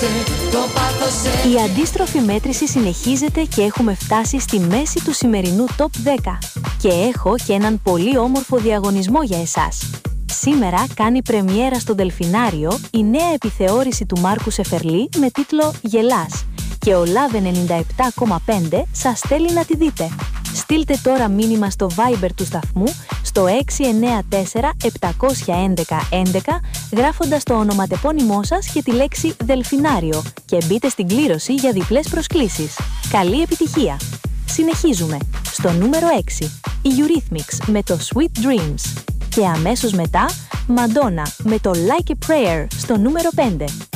Η αντίστροφη μέτρηση συνεχίζεται και έχουμε φτάσει στη μέση του σημερινού Top 10. Και έχω και έναν πολύ όμορφο διαγωνισμό για εσάς. Σήμερα κάνει πρεμιέρα στο Δελφινάριο η νέα επιθεώρηση του Μάρκου Σεφερλί με τίτλο «Γελάς» και ο Love97,5 σας στέλνει να τη δείτε. Στείλτε τώρα μήνυμα στο Viber του σταθμού στο 694-711-11 γράφοντας το ονοματεπώνυμό σας και τη λέξη «Δελφινάριο» και μπείτε στην κλήρωση για διπλές προσκλήσεις. Καλή επιτυχία! Συνεχίζουμε. Στο νούμερο 6, η Eurythmics με το Sweet Dreams. Και αμέσως μετά, Madonna με το Like a Prayer στο νούμερο 5.